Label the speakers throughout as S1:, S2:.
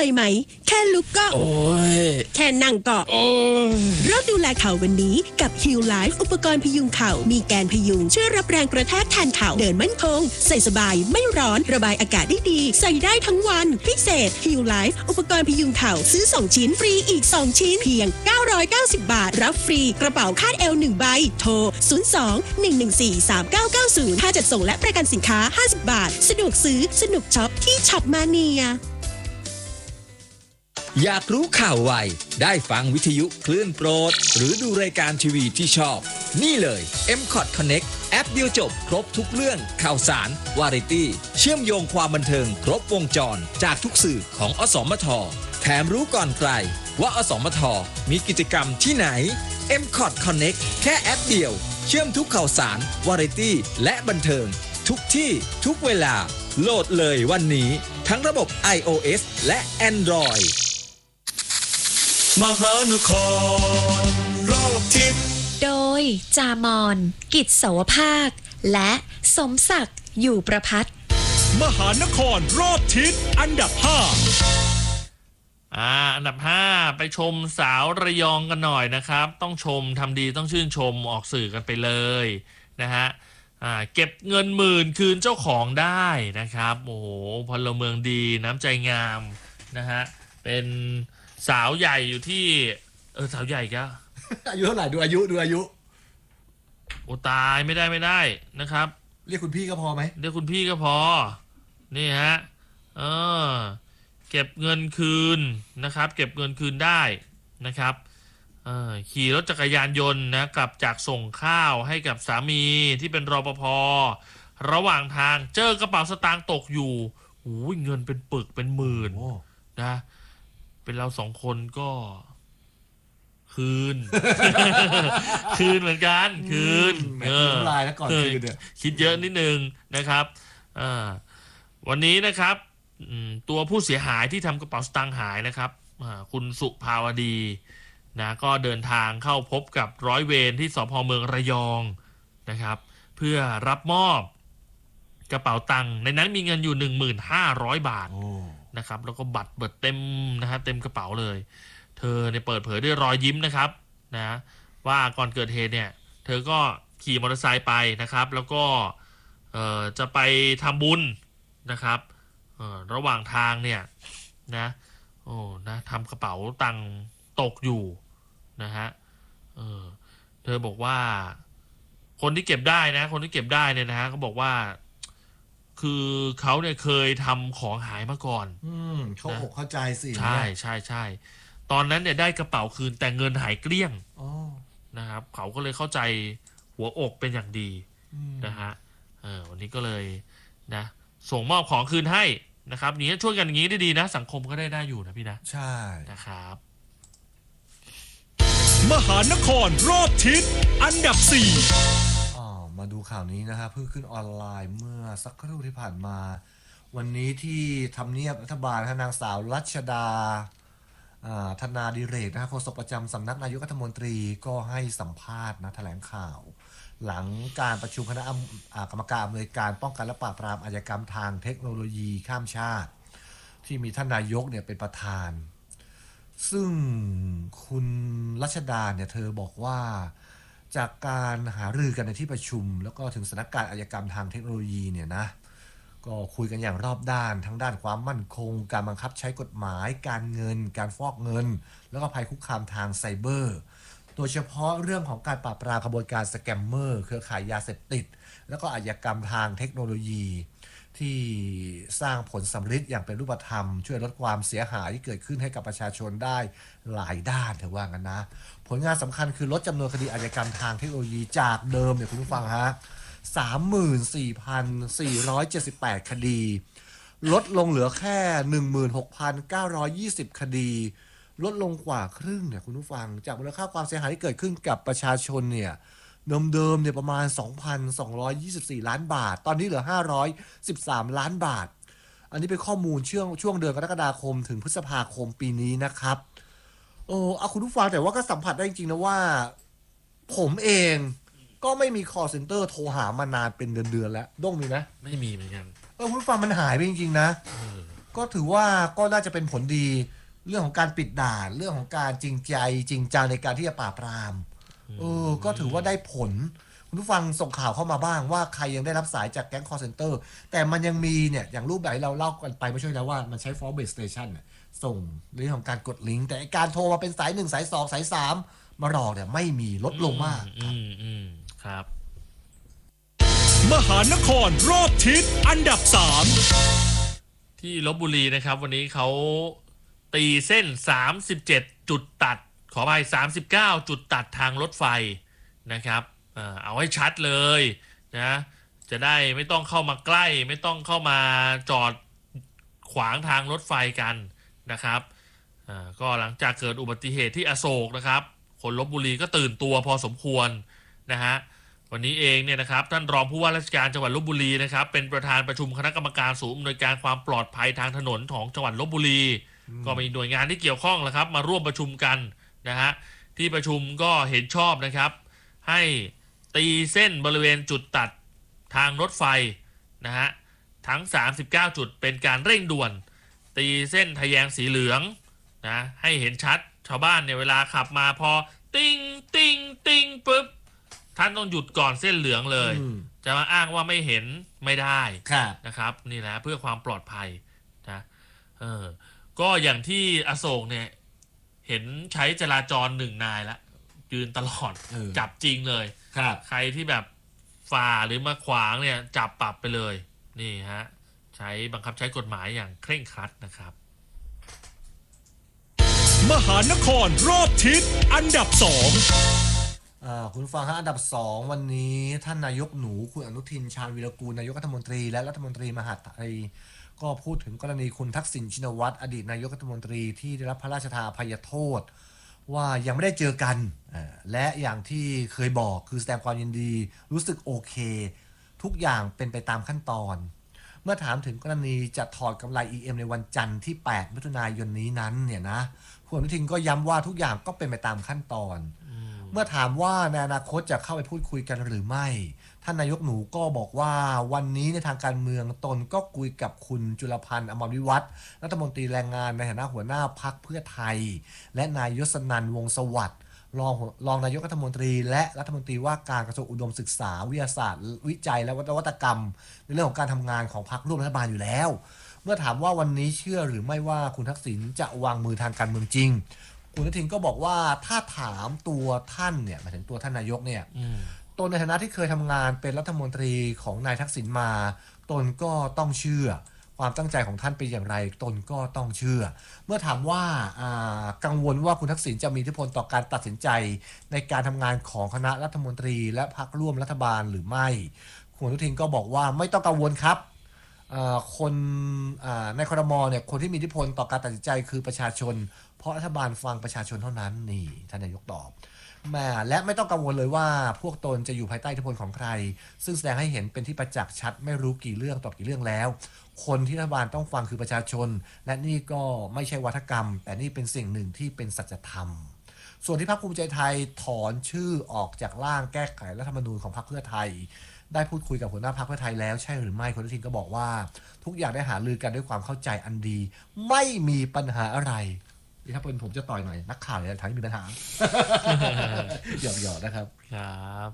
S1: อยไหมแค่ลุกก็โอ้ยแค่นั่งก็โอ้ยเริ่มดูแลเข่าวันนี้กับ Heal Life อุปกรณ์พยุงเข่ามีแกนพยุงช่วยรับแรงกระแทกแทนเข่าเดินมั่นคงใส่สบายไม่ร้อนระบายอากาศได้ดีใส่ได้ทั้งวันพิเศษ Heal Life อุปกรณ์พยุงเข่าซื้อ2ชิ้นฟรีอีก2ชิ้นเพียง990 บาทรับฟรีกระเป๋าคาดเอว1ใบโทร02-114-3990ค่าจัดส่งและประกันสินค้า50 บาทสะดวกซื้อสนุกช็อปที่ช็อปมาเนีย
S2: อยากรู้ข่าวไวได้ฟังวิทยุคลื่นโปรดหรือดูรายการทีวีที่ชอบนี่เลย M-Cot Connect แอปเดียวจบครบทุกเรื่องข่าวสารวาไรตี้เชื่อมโยงความบันเทิงครบวงจรจากทุกสื่อของอสมทแถมรู้ก่อนใครว่าอสมทมีกิจกรรมที่ไหน M-Cot Connect แค่แอปเดียวเชื่อมทุกข่าวสารวาไรตี้และบันเทิงทุกที่ทุกเวลาโหลดเลยวันนี้ทั้งระบบ iOS และ Android
S3: มหานครรอบทิศ
S4: โดยจามอนกิจเสาวภาคและสมศักดิ์อยู่ประภัต
S3: มหานครรอบทิศอันดับ
S5: อันดับ5ไปชมสาวระยองกันหน่อยนะครับต้องชมทำดีต้องชื่นชมออกสื่อกันไปเลยนะฮะเก็บเงินหมื่นคืนเจ้าของได้นะครับโอ้โหพลเมืองดีน้ำใจงามนะฮะเป็นสาวใหญ่อยู่ที่สาวใหญ่ก็
S6: อายุเท่าไหร่ดูอายุ
S5: โอ้ตายไม่ได้นะครับ
S6: เรียกคุณพี่ก็พอไหม
S5: เรียกคุณพี่ก็พอนี่ฮะเก็บเงินคืนนะครับเก็บเงินคืนได้นะครับขี่รถจักรยานยนต์นะกลับจากส่งข้าวให้กับสามีที่เป็นรปภ.ระหว่างทางเจอกระเป๋าสตางค์ตกอยู่โอ้ยเงินเป็นปึกเป็นหมื่นนะเป็นเรา2คนก็คืน คืนเหมือนกันคืน
S6: ลายแล้วก่อนคืน
S5: คิดเยอะนิดนึงนะครับวันนี้นะครับตัวผู้เสียหายที่ทำกระเป๋าสตางค์หายนะครับคุณสุภาวดีนะก็เดินทางเข้าพบกับร้อยเวรที่สภ.เมืองระยองนะครับเพื่อรับมอบกระเป๋าตังค์ในนั้นมีเงินอยู่ 15,000 บาทนะครับแล้วก็บัตรเบิดเต็มนะครับเต็มกระเป๋าเลยเธอเนี่ยเปิดเผยด้วยรอยยิ้มนะครับนะว่าก่อนเกิดเหตุเนี่ยเธอก็ขี่มอเตอร์ไซค์ไปนะครับแล้วก็จะไปทำบุญนะครับระหว่างทางเนี่ยนะทำกระเป๋าตังค์ตกอยู่นะฮะเธอบอกว่าคนที่เก็บได้เนี่ยนะฮะเขาบอกว่าคือเขาเนี่ยเคยทำของหายมาก่อน
S6: เขาเข้าใจสิ
S5: ใช่ตอนนั้นเนี่ยได้กระเป๋าคืนแต่เงินหายเกลี้ยงนะครับเขาก็เลยเข้าใจหัวอกเป็นอย่างดีนะฮะวันนี้ก็เลยนะส่งมอบของคืนให้นะครับนี้ช่วยกันอย่างนี้ได้ดีนะสังคมก็ได้อยู่นะพี่นะ
S6: ใช่
S5: นะครับ
S3: มหานครรอบทิศอันดับ4
S6: มาดูข่าวนี้นะครับเพิ่งขึ้นออนไลน์เมื่อสักครู่ที่ผ่านมาวันนี้ที่ทำเนียบรัฐบาลนางสาวรัชดาธนาดิเรกนะครับโฆษกประจำสำนักนายกรัฐมนตรีก็ให้สัมภาษณ์นะแถลงข่าวหลังการประชุมคณะกรรมการอำนวยการป้องกันและปราบปรามอาชญากรรมทางเทคโนโลยีข้ามชาติที่มีท่านนายกเนี่ยเป็นประธานซึ่งคุณรัชดาเนี่ยเธอบอกว่าจากการหารือกันในที่ประชุมแล้วก็ถึงสถานการณ์อาชญากรรมทางเทคโนโลยีเนี่ยนะก็คุยกันอย่างรอบด้านทั้งด้านความมั่นคงการบังคับใช้กฎหมายการเงินการฟอกเงินแล้วก็ภัยคุกคามทางไซเบอร์โดยเฉพาะเรื่องของการปราบปรามขบวนการสแกมเมอร์เครือข่ายยาเสพติดแล้วก็อาชญากรรมทางเทคโนโลยีที่สร้างผลสำเร็จอย่างเป็นรูปธรรมช่วยลดความเสียหายที่เกิดขึ้นให้กับประชาชนได้หลายด้านถือว่างั้นนะผลงานสำคัญคือลดจำนวนคดีอาชญากรรมทางเทคโนโลยีจากเดิมเนี่ยคุณผู้ฟังฮะ 34,478 คดีลดลงเหลือแค่ 16,920 คดีลดลงกว่าครึ่งเนี่ยคุณผู้ฟังจากมูลค่าความเสียหายที่เกิดขึ้นกับประชาชนเนี่ยเดิมเนี่ยประมาณ 2,224 ล้านบาทตอนนี้เหลือ513ล้านบาทอันนี้เป็นข้อมูลช่วงเดือนกรกฎาคมถึงพฤษภาคมปีนี้นะครับเอาคุณผู้ฟังแต่ว่าก็สัมผัสได้จริงๆนะว่าผมเองก็ไม่มี call center โทรหามานานเป็นเดือนๆแล้วด้งมีไหม
S5: ไม่มีเหมือนกัน
S6: คุณผู้ฟังมันหายไปจริงๆนะก็ถือว่าก็น่าจะเป็นผลดีเรื่องของการปิดด่านเรื่องของการจริงใจจริงจังในการที่จะปราบปรามก็ถือว่าได้ผลคุณผู้ฟังส่งข่าวเข้ามาบ้างว่าใครยังได้รับสายจากแก๊ง call center แต่มันยังมีเนี่ยอย่างรูปแบบเราเล่ากันไปไม่ใช่แล้วว่ามันใช้ for base station ส่งเรื่องของการกดลิงก์แต่การโทรมาเป็นสาย1สาย2สาย3มาหลอกเนี่ยไม่มีลดลงมาก
S5: ครับ
S3: มหานครรอบทิศอันดับ 3
S5: ที่ลพบุรีนะครับวันนี้เขาตีเส้น37จุดตัดขออภัย39จุดตัดทางรถไฟนะครับเอาให้ชัดเลยนะจะได้ไม่ต้องเข้ามาใกล้ไม่ต้องเข้ามาจอดขวางทางรถไฟกันนะครับก็หลังจากเกิดอุบัติเหตุที่อโศกนะครับคนลพบุรีก็ตื่นตัวพอสมควรนะฮะวันนี้เองเนี่ยนะครับท่านรองผู้ว่าราชการจังหวัดลพบุรีนะครับเป็นประธานประชุมคณะกรรมการศูนย์อำนวยการความปลอดภัยทางถนนของจังหวัดลพบุรีก็มีหน่วยงานที่เกี่ยวข้องแล้วครับมาร่วมประชุมกันนะฮะที่ประชุมก็เห็นชอบนะครับให้ตีเส้นบริเวณจุดตัดทางรถไฟนะฮะทั้ง39จุดเป็นการเร่งด่วนตีเส้นทะแยงสีเหลืองนะให้เห็นชัดชาวบ้านเนี่ยเวลาขับมาพอติ้งติ้งติ้งปุ๊บท่านต้องหยุดก่อนเส้นเหลืองเลยจะมาอ้างว่าไม่เห็นไม่ได้นะครับนี่แหละเพื่อความปลอดภัยนะก็อย่างที่อโศกเนี่ยเห็นใช้จราจร1 นายละยืนตลอดจับจริงเลยใครที่แบบฝ่าหรือมาขวางเนี่ยจับปรับไปเลยนี่ฮะใช้บังคับใช้กฎหมายอย่างเคร่งครัดนะครับ
S3: มหานครรอบทิศอันดับ 2
S6: คุณฟังฮะอันดับ2วันนี้ท่านนายกหนูคุณอนุทินชาญวีรกูลนายกรัฐมนตรีและรัฐมนตรีมหาดไทยก็พูดถึงกรณีคุณทักษิณชินวัตรอดีตนายกรัฐมนตรีที่ได้รับพระราชทานอภัยโทษว่ายังไม่ได้เจอกันและอย่างที่เคยบอกคือแสดงความยินดีรู้สึกโอเคทุกอย่างเป็นไปตามขั้นตอนเมื่อถามถึงกรณีจะถอดกำไร EM ในวันจันทร์ที่8มิถุนายนนี้นั้นเนี่ยนะคุณอนุทินก็ย้ำว่าทุกอย่างก็เป็นไปตามขั้นตอนเมื่อถามว่าในอนาคตจะเข้าไปพูดคุยกันหรือไม่ท่านนายกหนูก็บอกว่าวันนี้ในทางการเมืองตนก็คุยกับคุณจุลพันธ์อมรวิวัฒน์รัฐมนตรีแรงงานในฐานะหัวหน้าพรรคเพื่อไทยและนายยศนันท์วงศ์สวัสดิ์รองนายกรัฐมนตรีและรัฐมนตรีว่าการกระทรวงอุดมศึกษาวิทยาศาสตร์วิจัยและนวัตกรรมในเรื่องของการทำงานของพรรคร่วมรัฐบาลอยู่แล้วเมื่อถามว่าวันนี้เชื่อหรือไม่ว่าคุณทักษิณจะวางมือทางการเมืองจริงคุณอนุทินก็บอกว่าถ้าถามตัวท่านเนี่ยหมายถึงตัวท่านนายกเนี่ยตนในฐานะที่เคยทำงานเป็นรัฐมนตรีของนายทักษิณมาตนก็ต้องเชื่อความตั้งใจของท่านเป็นอย่างไรตนก็ต้องเชื่อเมื่อถามว่ากังวลว่าคุณทักษิณจะมีอิทธิพลต่อการตัดสินใจในการทำงานของคณะรัฐมนตรีและพรรคร่วมรัฐบาลหรือไม่คุณอนุทินก็บอกว่าไม่ต้องกังวลครับคนในครม.เนี่ยคนที่มีอิทธิพลต่อการตัดสินใจคือประชาชนเพราะรัฐบาลฟังประชาชนเท่านั้นนี่ท่านนายกตอบและไม่ต้องกังวลเลยว่าพวกตนจะอยู่ภายใต้อิทธิพลของใครซึ่งแสดงให้เห็นเป็นที่ประจักษ์ชัดไม่รู้กี่เรื่องต่อกี่เรื่องแล้วคนที่รัฐบาลต้องฟังคือประชาชนและนี่ก็ไม่ใช่วัฒกรรมแต่นี่เป็นสิ่งหนึ่งที่เป็นสัจธรรมส่วนที่พรรคภูมิใจไทยถอนชื่อออกจากร่างแก้ไขรัฐธรรมนูญของพรรคเพื่อไทยได้พูดคุยกับหัวหน้าพรรคเพื่อไทยแล้วใช่หรือไม่คุณอนุทินก็บอกว่าทุกอย่างได้หารือกันด้วยความเข้าใจอันดีไม่มีปัญหาอะไรถ้าเป็นผมจะต่อยหน่อยนักข่าวเนี่ยทางที่มีปัญหา หยอกๆนะครับ
S5: ครับ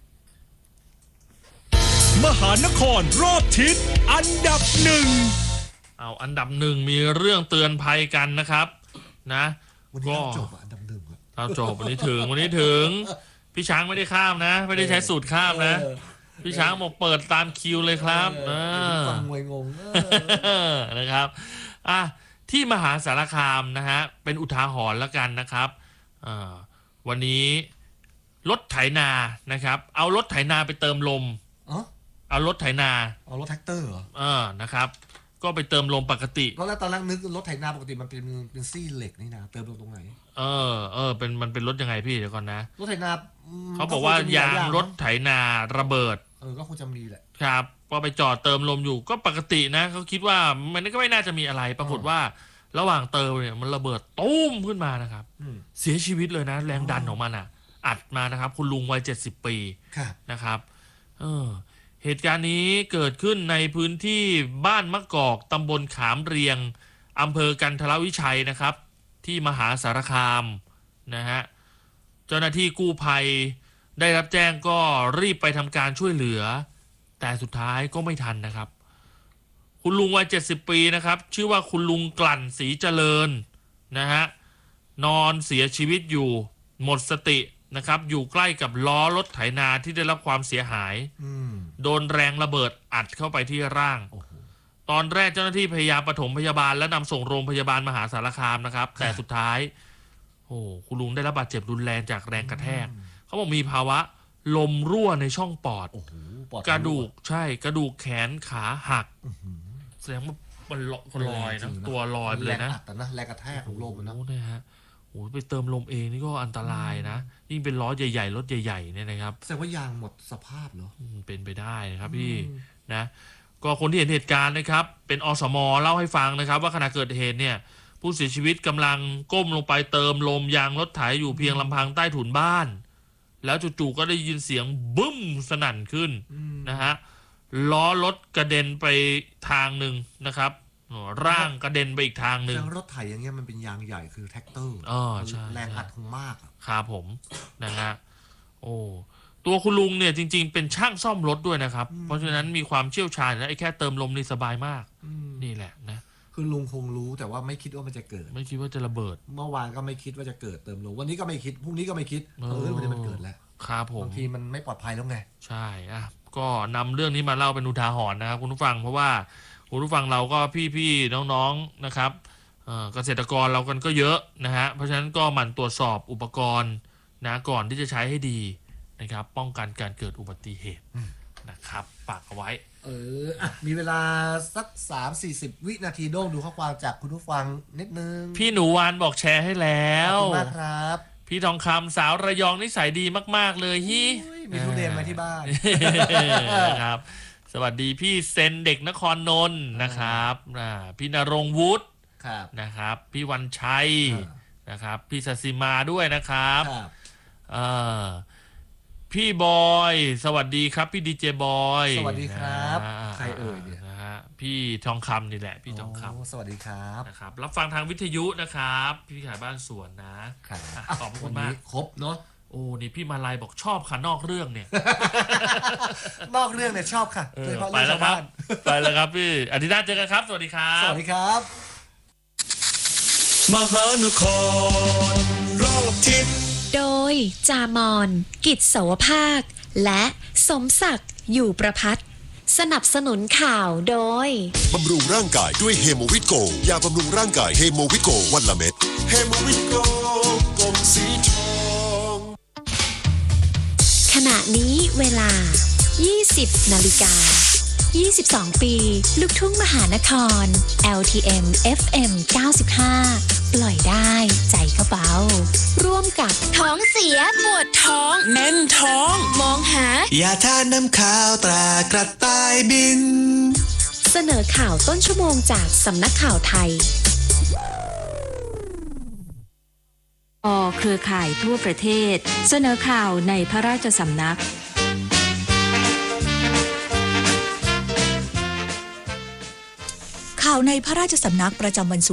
S3: มหานครรอบทิศอันดับ 1
S5: เอาอันดับ 1มีเรื่องเตือนภัยกันนะครับนะ
S6: วันนี้จบอันดับ 1
S5: เราจบวันนี้ถึงพี่ช้างไม่ได้ข้ามนะไม่ได้ใช้สูตรข้ามนะพี่ช้างบอกเปิดตามคิวเลยครับ
S6: ฟังงวยงง
S5: นะครับที่มหาสารคามนะฮะเป็นอุทาหรณ์แล้วกันนะครับวันนี้รถไถนานะครับเอารถไถนาไปเติมลมเอารถไถนา
S6: เอารถแท็กเตอร์เหรอ
S5: นะครับก็ไปเติมลมปกติ
S6: แล้วตอนแรกนึกรถไถนาปกติมันเป็นซี่เหล็กนี่นะเติมลมตรงไหน
S5: มันเป็นรถยังไงพี่เดี๋ยวก่อนนะ
S6: รถไถนา
S5: เขาบอกว่ายางรถไถนาระเบิด
S6: ก็คงจะมีแหละ
S5: ครับพอไปจอดเติมลมอยู่ก็ปกตินะเขาคิดว่ามันก็ไม่น่าจะมีอะไรปรากฏว่าระหว่างเติมเนี่ยมันระเบิดตุ้มขึ้นมานะครับเสียชีวิตเลยนะแรงดันของมันอัดมานะครับคุณลุงวัย70 ปีนะครับเหตุการณ์นี้เกิดขึ้นในพื้นที่บ้านมะกอกตำบลขามเรียงอำเภอกันทรวิชัยนะครับที่มหาสารคามนะฮะเจ้าหน้าที่กู้ภัยได้รับแจ้งก็รีบไปทำการช่วยเหลือแต่สุดท้ายก็ไม่ทันนะครับคุณลุงวัย70 ปีนะครับชื่อว่าคุณลุงกลั่นศรีเจริญนะฮะนอนเสียชีวิตอยู่หมดสตินะครับอยู่ใกล้กับล้อรถไถนาที่ได้รับความเสียหายโดนแรงระเบิดอัดเข้าไปที่ร่างตอนแรกเจ้าหน้าที่พยายามปฐมพยาบาลและนำส่งโรงพยาบาลมหาสารคามนะครับแต่สุดท้ายคุณลุงได้รับบาดเจ็บรุนแรงจากแรงกระแทกเขาบอกมีภาวะลมรั่วในช่องปอดกระดูกแขนขาหักแสดงว่ามันลอยนะตัวลอยไปเลยนะ
S6: แรงกระแทกของลมนะ
S5: ฮะไปเติมลมเองนี่ก็อันตรายนะยิ่งเป็นล้อใหญ่ๆรถใหญ่ๆเนี่ยนะครับ
S6: แสดงว่ายางหมดสภาพเหรอ
S5: เป็นไปได้นะครับพี่นะก็คนที่เห็นเหตุการณ์นะครับเป็นอสม.เล่าให้ฟังนะครับว่าขณะเกิดเหตุเนี่ยผู้เสียชีวิตกำลังก้มลงไปเติมลมยางรถไถอยู่เพียงลำพังใต้ถุนบ้านแล้วจู่ๆก็ได้ยินเสียงบึ้มสนั่นขึ้นนะฮะล้อรถกระเด็นไปทางหนึ่งนะครับร่างกระเด็นไปอีกทางหนึ่ง
S6: รถไถอย่างเงี้ยมันเป็นยางใหญ่คือแท็กเตอร์แรงอัดคงมาก
S5: ครับผมนะฮะตัวคุณลุงเนี่ยจริงๆเป็นช่างซ่อมรถด้วยนะครับเพราะฉะนั้นมีความเชี่ยวชาญนะไอ้แค่เติมลมนี่สบายมากนี่แหละนะ
S6: คือลุงคงรู้แต่ว่าไม่คิดว่ามันจะเกิด
S5: ไม่คิดว่าจะระเบิด
S6: เมื่อวานก็ไม่คิดว่าจะเกิดเติมลมวันนี้ก็ไม่คิดพรุ่งนี้ก็ไม่คิดมันเกิดแล้ว
S5: ครับผม
S6: บางทีมันไม่ปลอดภัยแล้วไง
S5: ใช่ก็นำเรื่องนี้มาเล่าเป็นอุทาหรณ์นะครับคุณผู้ฟังเพราะว่าคุณผู้ฟังเราก็พี่ๆน้องๆนะครับเกษตรกรเรากันก็เยอะนะฮะเพราะฉะนั้นก็หมั่นตรวจสอบอุปกรณ์นะก่อนที่จะใช้ให้ดีนะครับป้องกันการเกิดอุบัติเหตุนะครับฝากเอาไว้
S6: มีเวลาสัก 30-40 วินาทีโด้งดูข้อความจากคุณผู้ฟังนิดนึง
S5: พี่หนูวานบอกแชร์ให้แล้ว
S6: ขอบคุณมากครับ
S5: พี่ทองคำสาวระยองนิสัยดีมากๆเลย
S6: มีทุเรียนมาที่บ้าน
S5: นะครับสวัสดีพี่เซนเด็กนครนนท์นะครับพี่ณรงค์วุฒินะครับพี่วันชัยนะครับพี่ศศิมาด้วยนะครับพี่บอยสวัสดีครับพี่ดีเจบอย
S6: สวัสดีครับใครเอ่ยเนี่ย
S5: นะฮะพี่ทองคำนี่แหละพี่ทองคำ
S6: สวัสดีครับ
S5: นะครับรับฟังทางวิทยุนะครับพี่ขายบ้านสวนนะขอบคุณมาก
S6: ครบเนาะ
S5: นี่พี่มาลายบอกชอบค่ะนอกเรื่องเนี่ย
S6: นอกเรื่องเนี่ยชอบค่ะ
S5: ไปแล้วครับไปแล้วครับพี่อาทิตย์หน้าเจอกันครับสวัสดีครับ
S6: สวัสดีครับ
S3: มหานครรอบทิศ
S4: โดยจามอนกิจสวภาคและสมศักดิ์อยู่ประภัตสนับสนุนข่าวโดย
S7: บำรุงร่างกายด้วยเฮโมวิโกยาบำรุงร่างกายเฮโมวิโกวันละเม็ดเฮโมวิโกกลมสีทอง
S4: ขณะนี้เวลา 20 นาฬิกา 22 ปีลูกทุ่งมหานคร LTM FM 95 ปล่อยได้ใจก็เบาร่วมกับท้องเสียปวดท้องแน่นท้องมองหาย
S8: าทาน้ำข้าวตรากระต่ายบิน
S4: เสนอข่าวต้นชั่วโมงจากสำนักข่าวไทย
S9: เครือข่ายทั่วประเทศเสนอข่าวในพระราชสำนัก
S10: ข่าวในพระราชสำนักประจำวันศุกร์